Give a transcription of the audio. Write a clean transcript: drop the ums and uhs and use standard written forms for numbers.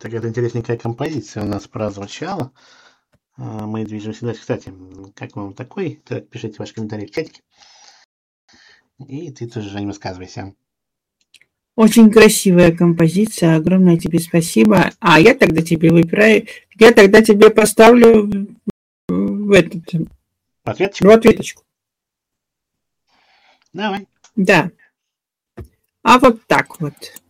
Так это интересненькая композиция у нас прозвучала. Мы движемся дальше. Кстати, как вам такой? Так, пишите ваши комментарии в чатике. И ты тоже, Жень, высказывайся. Очень красивая композиция. Огромное тебе спасибо. А я тогда тебе выбираю. Я тогда тебе поставлю в этот... Ответочку? В ответочку. Давай. Да. А вот так вот.